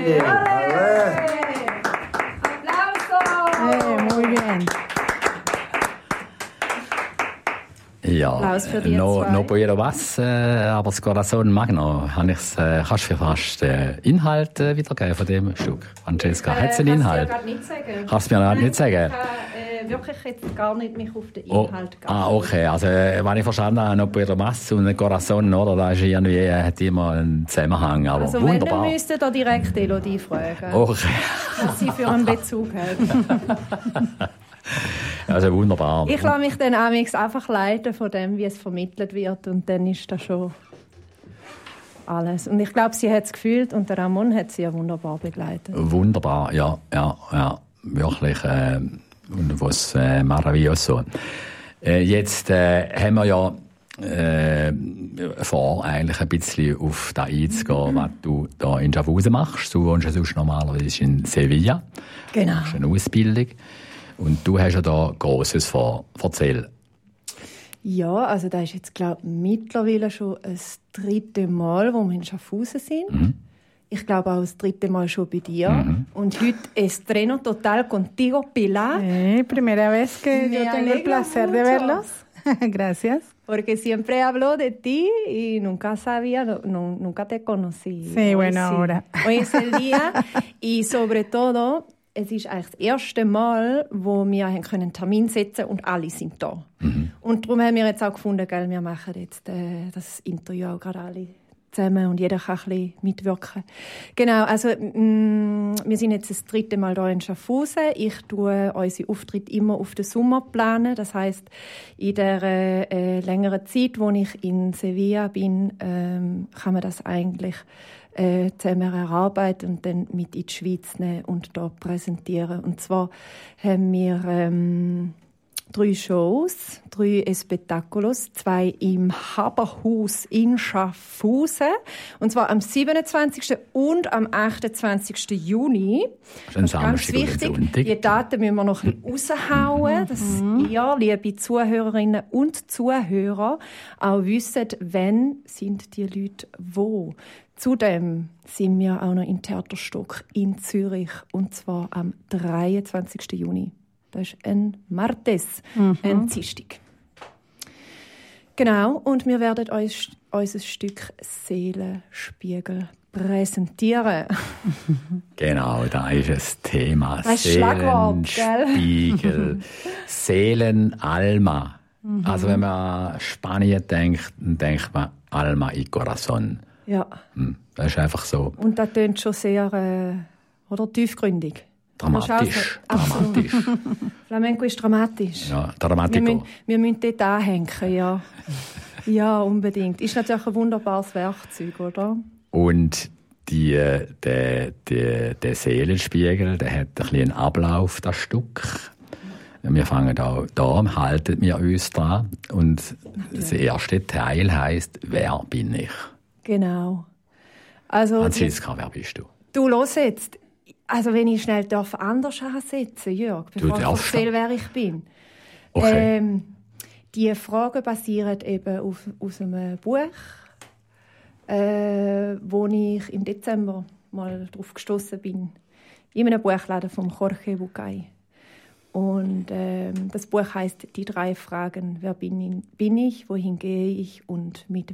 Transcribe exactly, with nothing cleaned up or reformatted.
Hey, Hey, muy bien. Ja, noch, noch Buero was, äh, aber das Corazon Magno, habe ich's, äh, kannst du mir fast den Inhalt äh, wiedergeben von dem Stück? Francesca, äh, hat es einen Inhalt? Kannst du mir nicht sagen. Kannst du mir noch nicht sagen? Ich kann äh, wirklich jetzt gar nicht mich auf den Inhalt oh, Ah, okay, also äh, wenn ich verstanden habe, noch Buero was und ein Corazon, oder? Da ist irgendwie, äh, hat immer einen Zusammenhang, aber also wunderbar. Wenn, müsst ihr da direkt Elodie fragen, okay. was sie für einen Bezug hat. Also wunderbar. Ich lasse mich dann einfach leiten von dem, wie es vermittelt wird, und dann ist das schon alles. Und ich glaube, sie hat es gefühlt und der Ramon hat sie ja wunderbar begleitet. Wunderbar, ja, ja, ja, wirklich äh, was äh, maravilloso. Äh, jetzt äh, haben wir ja äh, vor, eigentlich ein bisschen auf das einzugehen, mhm. was du da in Schaffhausen machst. Du wohnst ja sonst normalerweise in Sevilla. Genau. Du hast eine Ausbildung. Und du hast ja da Grosses vor. Erzähl. Ja, also das ist jetzt, glaube ich, mittlerweile schon das dritte Mal, wo wir in Schaffhausen sind. Mhm. Ich glaube auch das dritte Mal schon bei dir. Mhm. Und heute estreno total contigo, Pilar. Eh, primera vez que Me yo tengo el placer mucho. de verlos. Gracias. Porque siempre hablo de ti y nunca sabía, no, no, nunca te conocí. Sí, Hoy bueno, sí. ahora. Hoy es el día. Y sobre todo, es ist eigentlich das erste Mal, wo wir einen Termin setzen und alle sind da. Mhm. Und darum haben wir jetzt auch gefunden, gell, wir machen jetzt äh, das Interview auch gerade alle zusammen und jeder kann ein bisschen mitwirken. Genau, also mh, wir sind jetzt das dritte Mal hier in Schaffhausen. Ich tue unsere Auftritte immer auf den Sommer planen. Das heisst, in der äh, längeren Zeit, wo ich in Sevilla bin, ähm, kann man das eigentlich äh, zusammen erarbeiten und dann mit in die Schweiz nehmen und dort präsentieren. Und zwar haben wir ähm, drei Shows, drei Espectáculos, zwei im Haberhaus in Schaffhausen. Und zwar am siebenundzwanzigsten und am achtundzwanzigsten Juni. Das ist, das ist ganz wichtig. Die Daten müssen wir noch ein bisschen raushauen, dass ihr, liebe Zuhörerinnen und Zuhörer, auch wissen, wann sind die Leute wo. Zudem sind wir auch noch in Theaterstock in Zürich, und zwar am dreiundzwanzigsten Juni. Das ist ein Martes, mhm. ein Dienstag. Genau, und wir werden euch unser Stück Seelenspiegel präsentieren. Genau, da ist das Thema. Das Schlagwort, Seelenspiegel. Seelenalma. Mhm. Also wenn man an Spanien denkt, dann denkt man Alma y Corazon. Ja. Das ist einfach so. Und das klingt schon sehr äh, oder tiefgründig. Dramatisch. Dramatisch. Flamenco ist dramatisch. Ja, dramatico. Wir müssen, wir müssen dort anhängen, ja. Ja, unbedingt. Ist natürlich ein wunderbares Werkzeug, oder? Und die, der, der, der Seelenspiegel, der hat ein bisschen einen Ablauf, das Stück. Wir fangen auch da, halten wir uns dran. Und natürlich. Der erste Teil heisst, wer bin ich? Genau. Also, Franziska, wer bist du? Du, los jetzt. Also, wenn ich schnell darf, anders ansetzen, Jörg, bevor ich erzähle, wer ich bin. Okay. Ähm, die Fragen basieren eben auf, aus einem Buch, äh, wo ich im Dezember mal drauf gestoßen bin. In einem Buchladen von Jorge Bucay. Und ähm, das Buch heißt Die drei Fragen. Wer bin ich, bin ich, wohin gehe ich und mit